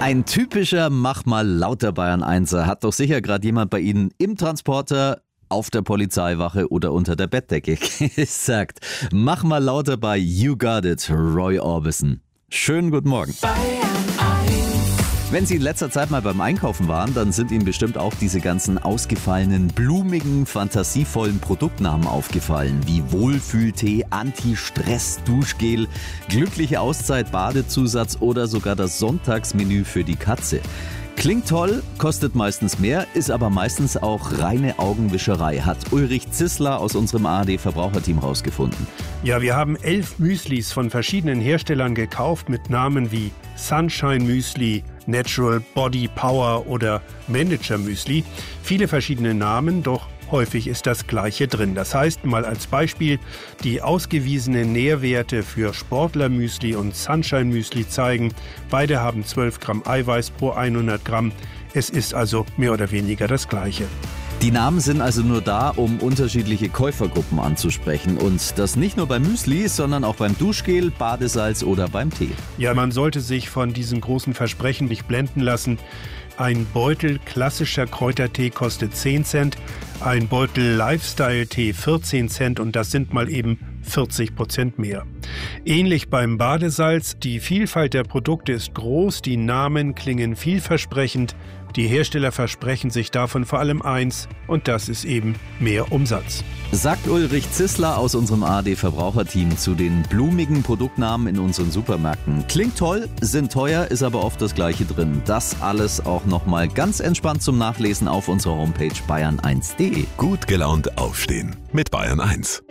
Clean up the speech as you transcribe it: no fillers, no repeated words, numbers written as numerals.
Ein typischer Mach mal lauter Bayern 1er hat doch sicher gerade jemand bei Ihnen im Transporter, auf der Polizeiwache oder unter der Bettdecke gesagt. Mach mal lauter bei You Got It, Roy Orbison. Schönen guten Morgen. Wenn Sie in letzter Zeit mal beim Einkaufen waren, dann sind Ihnen bestimmt auch diese ganzen ausgefallenen, blumigen, fantasievollen Produktnamen aufgefallen, wie Wohlfühltee, Anti-Stress-Duschgel, glückliche Auszeit, Badezusatz oder sogar das Sonntagsmenü für die Katze. Klingt toll, kostet meistens mehr, ist aber meistens auch reine Augenwischerei, hat Ulrich Zissler aus unserem ARD-Verbraucherteam rausgefunden. Ja, wir haben 11 Müslis von verschiedenen Herstellern gekauft mit Namen wie Sunshine Müsli, Natural Body Power oder Manager Müsli. Viele verschiedene Namen, doch häufig ist das Gleiche drin. Das heißt, mal als Beispiel, die ausgewiesenen Nährwerte für Sportler-Müsli und Sunshine-Müsli zeigen, beide haben 12 Gramm Eiweiß pro 100 Gramm. Es ist also mehr oder weniger das Gleiche. Die Namen sind also nur da, um unterschiedliche Käufergruppen anzusprechen. Und das nicht nur beim Müsli, sondern auch beim Duschgel, Badesalz oder beim Tee. Ja, man sollte sich von diesen großen Versprechen nicht blenden lassen. Ein Beutel klassischer Kräutertee kostet 10 Cent, ein Beutel Lifestyle-Tee 14 Cent und das sind mal eben 40% mehr. Ähnlich beim Badesalz, die Vielfalt der Produkte ist groß, die Namen klingen vielversprechend, die Hersteller versprechen sich davon vor allem eins und das ist eben mehr Umsatz. Sagt Ulrich Zissler aus unserem ARD-Verbraucherteam zu den blumigen Produktnamen in unseren Supermärkten. Klingt toll, sind teuer, ist aber oft das Gleiche drin. Das alles auch nochmal ganz entspannt zum Nachlesen auf unserer Homepage bayern1.de. Gut gelaunt aufstehen mit Bayern 1.